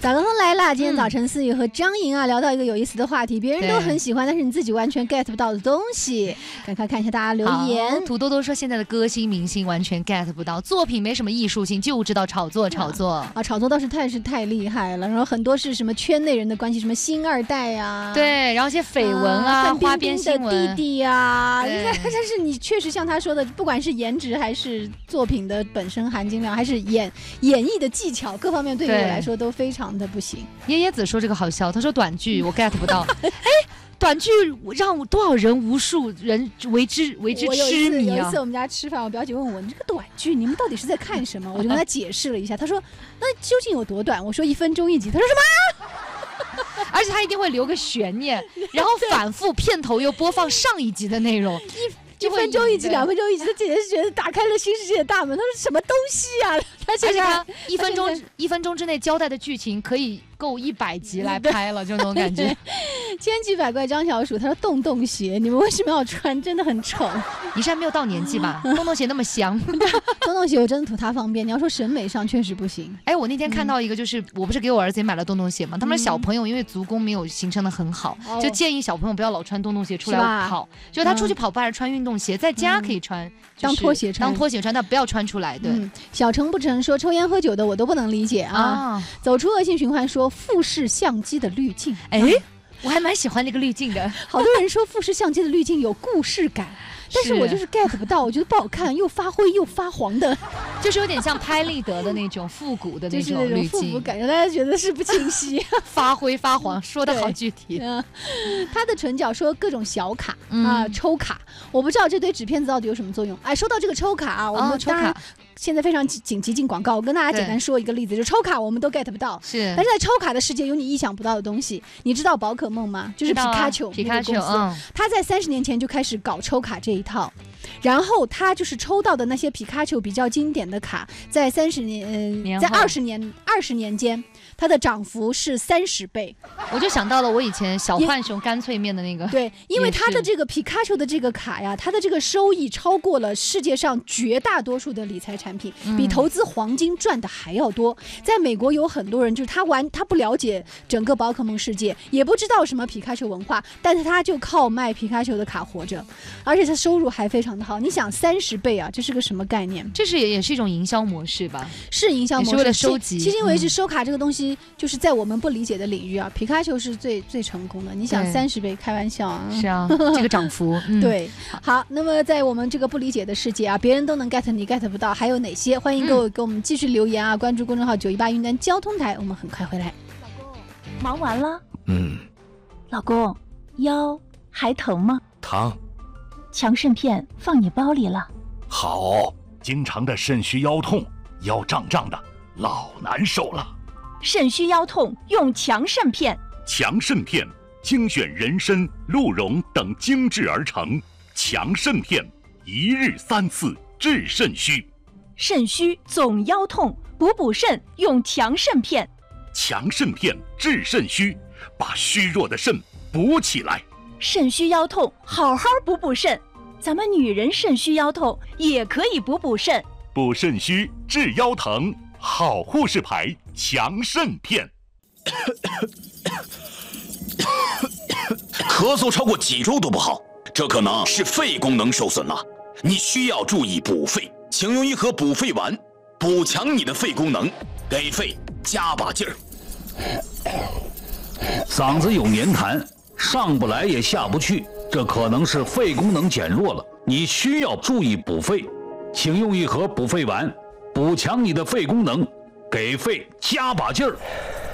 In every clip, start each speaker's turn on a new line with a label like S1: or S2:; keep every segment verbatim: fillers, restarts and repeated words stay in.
S1: 早高峰来啦！今天早晨思雨和张莹啊聊到一个有意思的话题，别人都很喜欢，但是你自己完全 get 不到的东西。赶快看一下大家留言。
S2: 土豆豆说现在的歌星明星完全 get 不到，作品没什么艺术性，就知道炒作炒作
S1: 啊，啊炒作倒是太是太厉害了。然后很多是什么圈内人的关系，什么星二代啊，
S2: 对，然后一些绯闻啊，啊花边新闻
S1: 的弟弟啊，但是你确实像他说的，不管是颜值还是作品的本身含金量，还是演演绎的技巧，各方面对于我来说都非常的不行。
S2: 爷爷子说这个好笑，他说短剧我 get 不到，哎。短剧让多少人无数人为之为之痴迷啊！
S1: 有一次我们家吃饭，我表姐问我：“你这个短剧，你们到底是在看什么？”我就跟她解释了一下，她说：“那究竟有多短？”我说：“一分钟一集。”她说：“什么？”
S2: 而且他一定会留个悬念，然后反复片头又播放上一集的内容。
S1: 一分钟一集，两分钟一集，他姐姐是觉得打开了新世界的大门。他说什么东西啊？他现在
S2: 一分钟一分钟之内交代的剧情可以够一百集来拍了，就那种感觉。
S1: 千奇百怪张小鼠他说洞洞鞋，你们为什么要穿？真的很丑。
S2: 你是还没有到年纪吧？洞洞鞋那么香，
S1: 洞洞鞋我真的图它方便。你要说审美上确实不行。
S2: 哎，我那天看到一个，就是、嗯、我不是给我儿子也买了洞洞鞋嘛？他们小朋友因为足弓没有形成的很好，嗯、就建议小朋友不要老穿洞洞鞋出来跑。就他出去跑步还是穿运动鞋，在家可以穿、嗯就是、
S1: 当拖鞋穿，
S2: 当拖鞋穿，但不要穿出来。对，
S1: 嗯、小程不成说抽烟喝酒的我都不能理解啊。啊走出恶性循环说富士相机的滤镜，
S2: 哎。我还蛮喜欢那个滤镜的，
S1: 好多人说富士相机的滤镜有故事感，但是我就是 get 不到，我觉得不好看，又发灰又发黄的，
S2: 就是有点像拍立得的那种复古的那种滤镜，
S1: 就是那种复古感，让大家觉得是不清晰，
S2: 发灰发黄，说的好具体。
S1: 嗯，他的唇角说各种小卡、嗯、啊，抽卡，我不知道这堆纸片子到底有什么作用。哎，说到这个抽卡啊，我们当然、哦、现在非常紧急进广告，我跟大家简单说一个例子，就抽卡我们都 get 不到，
S2: 是，
S1: 但是在抽卡的世界有你意想不到的东西。你知道宝可梦吗？就是皮卡丘，
S2: 皮卡丘，
S1: 嗯，他在三十年前就开始搞抽卡这一套。然后他就是抽到的那些皮卡丘比较经典的卡，在三十年，呃，在二十年二十年间，它的涨幅是三十倍。
S2: 我就想到了我以前小浣熊干脆面的那个，
S1: 对，因为它的这个皮卡丘的这个卡呀，它的这个收益超过了世界上绝大多数的理财产品，嗯、比投资黄金赚的还要多。在美国有很多人就是他玩，他不了解整个宝可梦世界，也不知道什么皮卡丘文化，但是他就靠卖皮卡丘的卡活着，而且他收入还非常的好。你想三十倍啊，这是个什么概念？
S2: 这是也也是一种营销模式吧？
S1: 是营销模式，
S2: 是为了收集。
S1: 迄今为止，收卡这个东西，就是在我们不理解的领域啊，皮卡丘是最最成功的。你想三十倍，开玩笑啊？
S2: 是啊，这个涨幅。嗯、
S1: 对，好，那么在我们这个不理解的世界啊，别人都能 get， 你 get 不到，还有哪些？欢迎各位给我们继续留言啊！关注公众号九一八云南交通台，我们很快回来。
S3: 忙完了？
S4: 嗯。
S3: 老公，腰还疼吗？
S4: 疼。
S3: 强肾片放你包里了。
S4: 好，经常的肾虚腰痛，腰胀胀的，老难受了。
S3: 肾虚腰痛用强肾片。
S4: 强肾片精选人参、鹿茸等精制而成，强肾片一日三次治肾虚。
S3: 肾虚总腰痛，补补肾用强肾片。
S4: 强肾片治肾虚，把虚弱的肾补起来。
S3: 肾虚腰痛，好好补补肾。咱们女人肾虚腰痛也可以补补肾，
S4: 补肾虚治腰疼，好护士牌强肾片。
S5: 咳嗽超过几周都不好，这可能是肺功能受损了，你需要注意补肺，请用一盒补肺丸，补强你的肺功能，给肺加把劲儿。
S6: 嗓子有黏痰，上不来也下不去，这可能是肺功能减弱了，你需要注意补肺，请用一盒补肺丸，补强你的肺功能，给肺加把劲儿。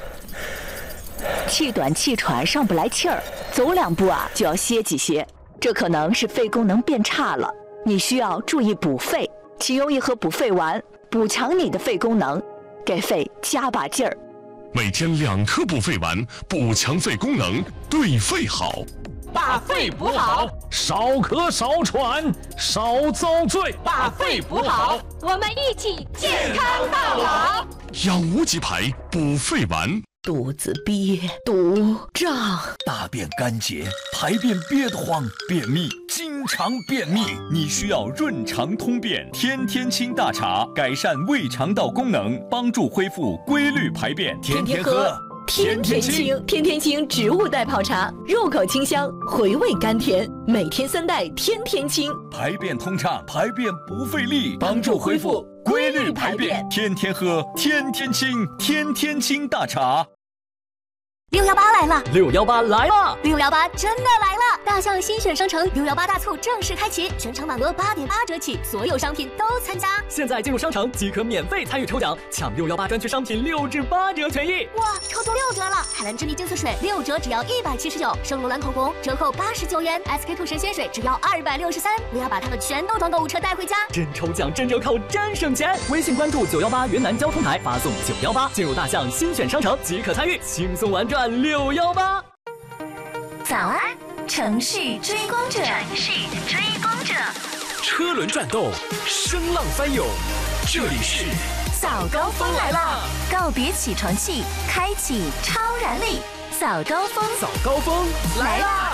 S3: 气短气喘上不来气儿，走两步啊就要歇几歇，这可能是肺功能变差了，你需要注意补肺，请用一盒补肺丸，补强你的肺功能，给肺加把劲儿。
S7: 每天两颗补肺丸，补强肺功能，对肺好。
S8: 把肺补好，
S6: 少咳少喘少遭罪。
S8: 把肺补好，我们一起健康到老。
S7: 养无极牌补肺丸。
S3: 肚子憋肚胀，
S9: 大便干结，排便憋得慌，便秘，经常便秘，你需要润肠通便天天清大茶，改善胃肠道功能，帮助恢复规律排便，天天喝。
S3: 天天清，天天清植物代泡茶，入口清香，回味甘甜，每天三袋天天清，
S9: 排便通畅，排便不费力，帮助恢复规律排便，天天喝，天天清，天天清大茶。
S10: 六幺八来了！
S11: 六幺八来了！
S10: 六幺八真的来了！大象新选商城六幺八大促正式开启，全场满额八点八折起，所有商品都参加。
S11: 现在进入商城即可免费参与抽奖，抢六幺八专区商品六至八折权益！
S10: 哇，抽中六折了！海蓝之力净色水六折只要一百七十九，圣罗兰口红折扣八十九元 ，S K two 神仙水只要二百六十三。我要把它们全都装购物车带回家。
S11: 真抽奖，真折扣，真省钱！微信关注九幺八云南交通台，发送九幺八进入大象新选商城即可参与，轻松玩转六幺八。
S10: 早安，城市追光者，城市追光者，
S7: 车轮转动，声浪翻涌，这里是
S10: 早高峰来啦！告别起床气，开启超燃力，早高峰，
S11: 早高峰来啦！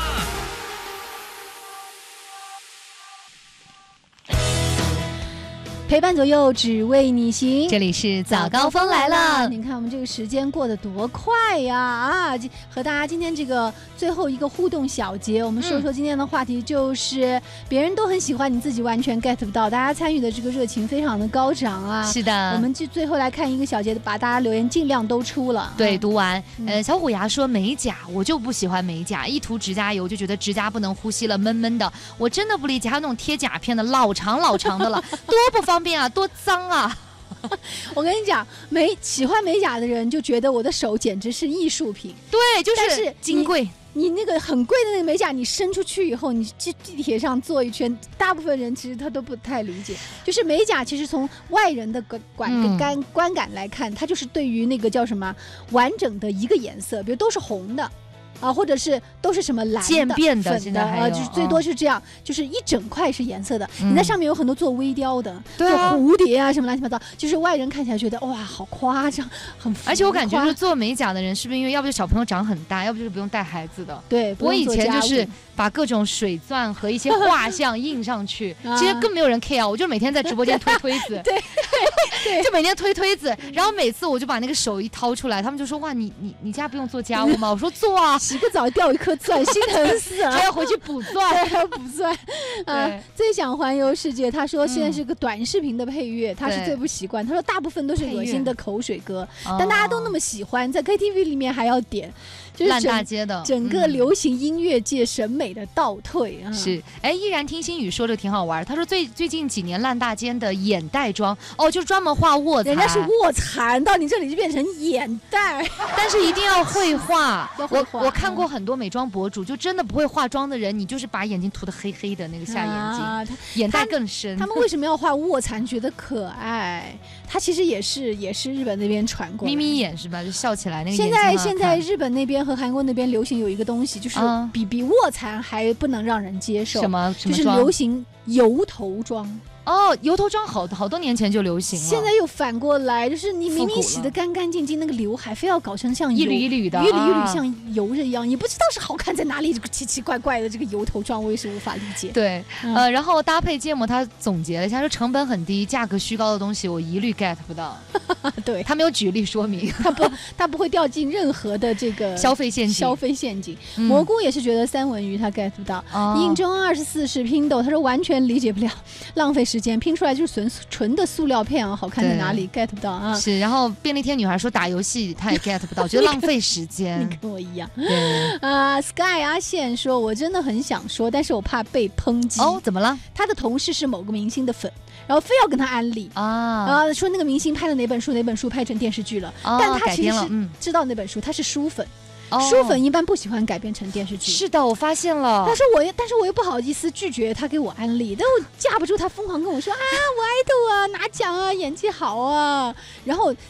S1: 陪伴左右，只为你行。
S2: 这里是早高峰来了。
S1: 你看我们这个时间过得多快呀！啊，和大家今天这个最后一个互动小节，我们说说今天的话题，就是别人都很喜欢，你自己完全 get 不到，大家参与的这个热情非常的高涨啊。
S2: 是的，
S1: 我们就最后来看一个小节，把大家留言尽量都出了。
S2: 对，读完。呃，小虎牙说美甲，我就不喜欢美甲，一涂指甲油就觉得指甲不能呼吸了，闷闷的。我真的不理解，还有那种贴甲片的，老长老长的了，多不方便啊，多脏啊！
S1: 我跟你讲，美喜欢美甲的人就觉得我的手简直是艺术品，
S2: 对，就是金贵。
S1: 你那个很贵的那个美甲，你伸出去以后，你去地铁上坐一圈，大部分人其实他都不太理解。就是美甲，其实从外人的观观观感来看，它就是对于那个叫什么完整的一个颜色，比如都是红的。啊，或者是都是什么蓝的、
S2: 渐变的，
S1: 粉的啊，就是最多是这样，嗯、就是一整块是颜色的。
S2: 嗯、
S1: 你在上面有很多做微雕的，
S2: 对啊、
S1: 做蝴蝶啊什么乱七八糟，就是外人看起来觉得哇，好夸张，很。
S2: 而且我感觉，就是做美甲的人，是不是因为要不就小朋友长很大，要不就是不用带孩子的？
S1: 对，
S2: 我以前就是把各种水钻和一些画像印上去，其实更没有人 care， 我就每天在直播间推推子，
S1: 对对，
S2: 就每天推推子，然后每次我就把那个手一掏出来，他们就说哇，你你你家不用做家务吗？我说做啊。
S1: 洗个澡掉一颗钻，心疼死了，
S2: 还要回去补钻，
S1: 还要补钻。啊，最想环游世界，他说现在是个短视频的配乐，嗯、他是最不习惯。他说大部分都是恶心的口水歌，但大家都那么喜欢，在 K T V 里面还要点。就是
S2: 烂大街的
S1: 整个流行音乐界审美的倒退啊！
S2: 是，哎，依然听心语说这个挺好玩。他说最最近几年烂大街的眼袋妆，哦，就是专门画卧蚕，
S1: 人家是卧蚕，到你这里就变成眼袋，
S2: 但是一定要会画。
S1: 会画
S2: 我我看过很多美妆博主，就真的不会化妆的人，你就是把眼睛涂得黑黑的那个下眼睛，啊、眼袋更深。
S1: 他们为什么要画卧蚕？觉得可爱。它其实也是也是日本那边传过来，
S2: 眯眯眼是吧？就笑起来那个眼
S1: 睛。现在现在日本那边和韩国那边流行有一个东西，就是比、嗯、比卧蚕还不能让人接受。
S2: 什么？什么
S1: 就是流行油头妆。
S2: 哦，油头妆好好多年前就流行了，
S1: 现在又反过来，就是你明明洗得干干净净，那个刘海非要搞成像
S2: 一缕一缕的，
S1: 一缕一缕像油着一样，也不知道是好看在哪里。这个奇奇怪怪的这个油头妆，我也是无法理解。
S2: 对，嗯、呃，然后搭配芥末，他总结了一下，说成本很低、价格虚高的东西，我一律 get 不到。
S1: 对，
S2: 他没有举例说明，
S1: 他不，他不会掉进任何的这个
S2: 消费陷阱。
S1: 消费陷阱。嗯、蘑菇也是觉得三文鱼他 get 不到。哦、印中二十四是拼豆，他说完全理解不了，浪费时间，拼出来就是。纯纯的塑料片啊，好看在哪里 get 不到啊？
S2: 是，然后便利贴女孩说打游戏她也 get 不到，觉得浪费时间。
S1: 你跟我一样。啊 ，Sky 阿宪说，我真的很想说，但是我怕被抨击。
S2: 哦，怎么了？
S1: 他的同事是某个明星的粉，然后非要跟他安利啊，然后说那个明星拍了哪本书，哪本书拍成电视剧了，哦、但他其实是知道那本书，他是书粉。哦、书粉一般不喜欢改编成电视剧。
S2: 是的，我发现了。
S1: 但是我但是我又不好意思拒绝他给我安利，但我架不住他疯狂跟我说啊，我爱豆啊，拿奖啊，演技好啊，然后。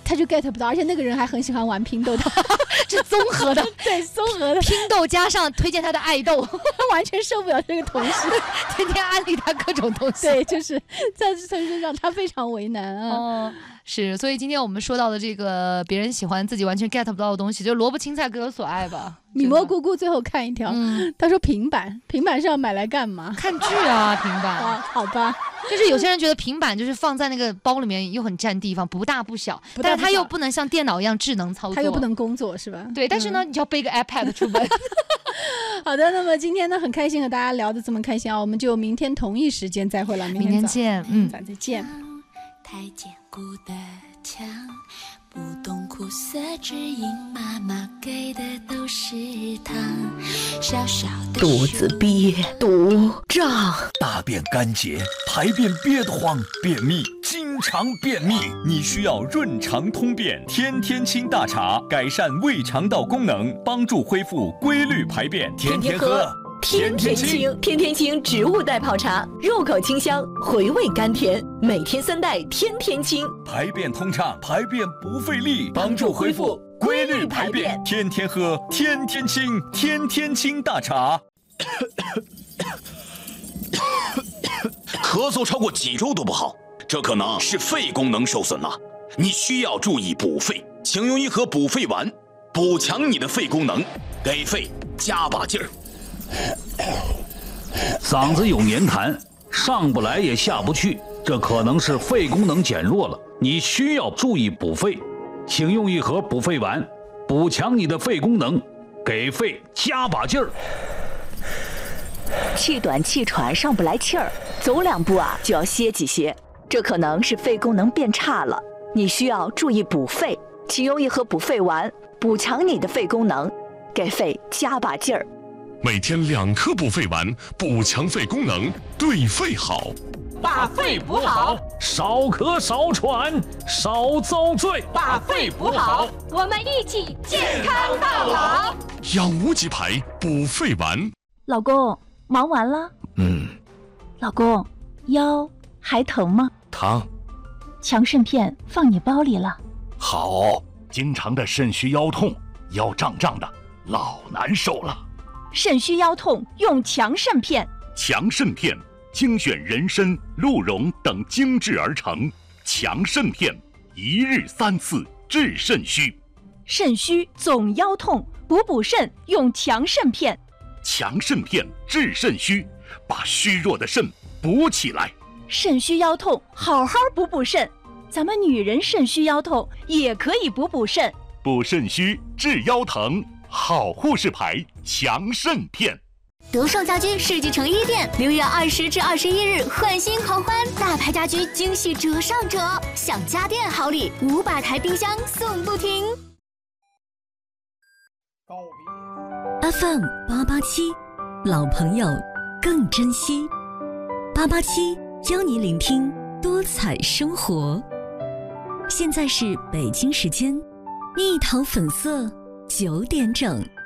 S1: 他就 get 不到，而且那个人还很喜欢玩拼豆，他
S2: 是综合的，
S1: 对，综合的
S2: 拼豆加上推荐他的爱豆，
S1: 他完全受不了这个同事，
S2: 天天安利他各种东西，
S1: 对，就是在这就让他非常为难啊。
S2: 哦，是，所以今天我们说到的这个别人喜欢自己完全 get 不到的东西，就萝卜青菜各有所爱吧。
S1: 米蘑菇菇最后看一条，嗯、他说平板，平板是要买来干嘛？
S2: 看剧啊，平板。
S1: 啊，好吧。
S2: 就是有些人觉得平板就是放在那个包里面又很占地方，不大不小，不大不小但是它又不能像电脑一样智能操作，
S1: 它又不能工作，是吧？
S2: 对，但是呢，嗯、你就要背个 iPad 出门。
S1: 好的，那么今天呢，很开心和大家聊得这么开心啊，我们就明天同一时间再会了，
S2: 明天见，
S1: 嗯，再见。
S12: 太坚固的墙，不懂苦涩，只因妈妈给的都是糖。小小的
S3: 肚子憋肚胀，
S9: 大便干结，排便憋得慌，便秘，经常便秘，你需要润肠通便天天清大茶，改善胃肠道功能，帮助恢复规律排便，天天喝。
S3: 天天清，天天清植物代泡茶，入口清香，回味甘甜，每天三袋，天天清，
S9: 排便通畅，排便不费力，帮助恢复规律排便，天天喝，天天清，天天清大茶。
S5: 咳嗽超过几周都不好，这可能是肺功能受损了，你需要注意补肺，请用一盒补肺丸，补强你的肺功能，给肺加把劲儿。
S6: 嗓子有黏痰，上不来也下不去，这可能是肺功能减弱了，你需要注意补肺，请用一盒补肺丸，补强你的肺功能，给肺加把劲儿。
S3: 气短气喘上不来气儿，走两步啊就要歇几歇，这可能是肺功能变差了，你需要注意补肺，请用一盒补肺丸，补强你的肺功能，给肺加把劲儿。
S7: 每天两颗补肺丸，补强肺功能，对肺好。
S8: 把肺补好，
S6: 少咳少喘，少遭罪。
S8: 把肺补好，
S10: 我们一起健康到老。
S7: 养无极牌补肺丸。
S13: 老公，忙完了？
S14: 嗯。
S13: 老公，腰还疼吗？
S14: 疼。
S13: 强肾片放你包里了。
S4: 好，经常的肾虚腰痛，腰胀胀的，老难受了。
S13: 肾虚腰痛用强肾片，
S4: 强肾片精选人参、鹿茸等精制而成，强肾片一日三次治肾虚。
S13: 肾虚总腰痛，补补肾用强肾片。
S4: 强肾片治肾虚，把虚弱的肾补起来。
S13: 肾虚腰痛，好好补补肾。咱们女人肾虚腰痛也可以补补肾，
S4: 补肾虚治腰疼。好护士牌强肾片。
S10: 德胜家居世纪城一店六月二十至二十一日换新狂欢，大牌家居惊喜折上折，享家电好礼，五百台冰箱送不停。
S15: F M 八八七，老朋友更珍惜。八八七邀你聆听多彩生活。现在是北京时间，蜜桃粉色九点整。